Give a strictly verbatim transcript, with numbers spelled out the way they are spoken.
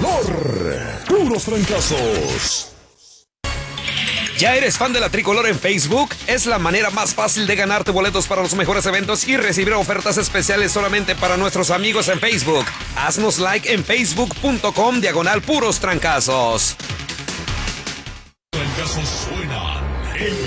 Tricolor. Puros trancazos. ¿Ya eres fan de la Tricolor en Facebook? Es la manera más fácil de ganarte boletos para los mejores eventos y recibir ofertas especiales solamente para nuestros amigos en Facebook. Haznos like en facebook.com diagonal puros trancazos. Trancazos suenan.